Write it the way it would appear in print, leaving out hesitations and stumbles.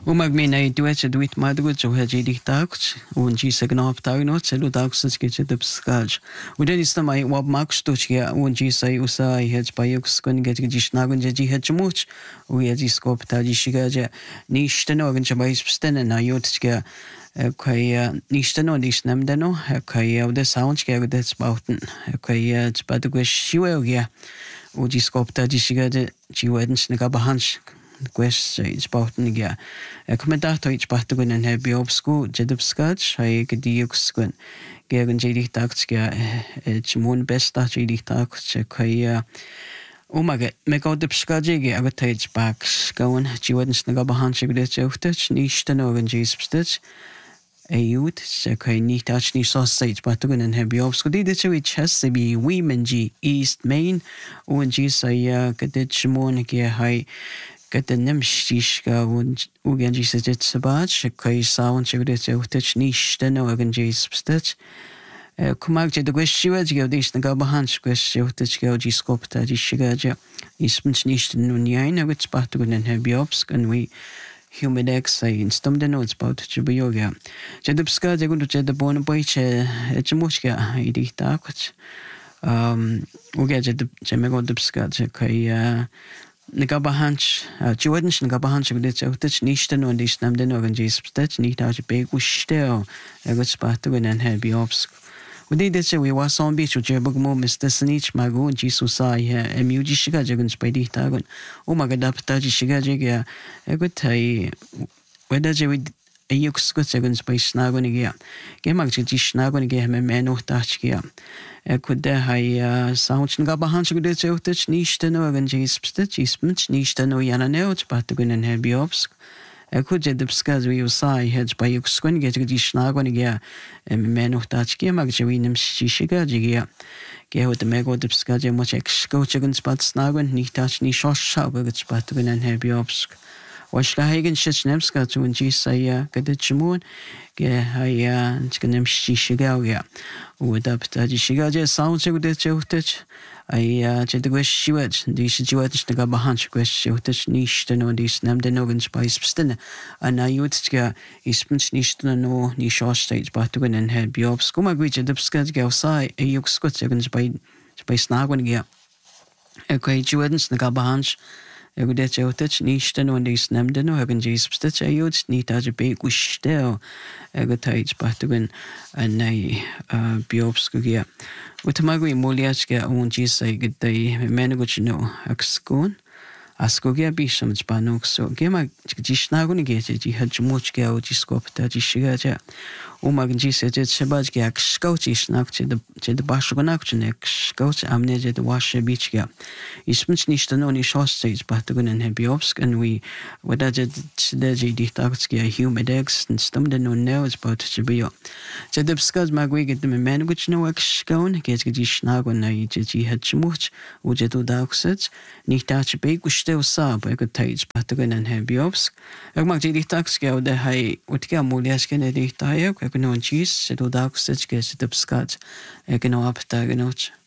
Umagmina i duet madrut o hedji dichtakt, un ji segnop tagnot, selu dagsens gitje de pskaj. Uden is mai wab max tuchia, un ji sai usa I hedj bayux kun get ji snagun ji hedj much, u hedji skop ta ji shigaja, nishten organ jabais pstene na yotska, kai nishten und is nemdeno, kai de sound skag det spauten, kai spadugo shiwelgia, u ji skop ta ji shigaja, ji wedens negabahans. Gwes spauten ja. Kom daar toch iets parten en heb je op school jedupskach hij gediux kun gegen jedig dacht ja het moon best dat jedig dacht kai Omage me go de skajige a tage back goen ji wouldn't snag up a handshake dit jochtach nicht den organ jespstach youth ze kai nicht ach ni sausage parten en heb je op school dit zo iets has to be women g east main und ji say gedit moon ge hij Get the nimstischka und ugenji sit sabat, kai sound chegret utach nish den organ jespstach. Kumag je de gwestiwad ge dis na gabahans gwesti utach ge ji skopta ji shigaja. Ismens nish den nyain a wit partugen heb jobs and we humidex say in stum den notes about chibioga. Je de pska de gundu je de bon boyche chmushka idi takot. Ugeje de mego de pska kai Nagabahans, Jordan's Nagabahans, that's Nishtan und is nam den organ jespstach, nicht out a big stel, a good spot to win and have be obs. We did say we was on beach with Jebogmo, Mr. Snitch, Mago, Jesus, I a muji shiga jagans by the tagon. Oh my god, up taji shiga jagga, a good tie. Whether they would a yux good seconds by snagonigia. Game actually snagonigia, a man of tachgia. Could there high sound Nagabahans good at outach, Nishtan organ jespstach, ismich, Nishtan or Yananel, but to win and have be obs. Could the pskaz we use heads by you squin get the snagonigia, a man of tachgia, Magawinum shishiga jigia. Get with the mego de pskaz, much ex go chicken spot snagon, ni touch ni shosh shab, spot to win and have be obs. Washkahagen Shechnemska to when G say Gaditchamoon, Gehaya, Chikanem Shishigalia. Would up Tajishigaja sounds with the Chotach. I Jedwish Shiwet, these Jewets the Gabahanch Quest Shotach niche to know these Namden organs by Spstin, and I would scare is Spinch niche to know Nishaw states, but to win and have Biobs. Come agree to the Pskaz Gelsai, a yoke Scots organs by Snagon. Okay, Jewets the Gabahanch. Egudet outach nishtan und is nemden organ jespstach ayuds nit as a big stel egutage partugen and nay biobskugia. Utamagui moliachka un jisai gudai menaguch no axkun. Ascogia bisham spanok so gema jishnagun gate ji had much gao jiskopta jishigaja. Umagji said Shabaj gak scouch knock to the bashogonakchnek scouch amneja the washer beach gap. Ismich nicht the noni short stage batugun and hebiobsk and we whether the dictaxkia humid eggs and stummed no nails about Chibio. Jedebskas magwi get them a man which no ex scone gets jishnagun na ji had much ujetu daxets nicht touch big still sab I could tage batugun and hebiobsk. Magji dictaxkia the high utga muliaskin edit I can no cheese, se do dags, se get the pskat, I can no up tag note.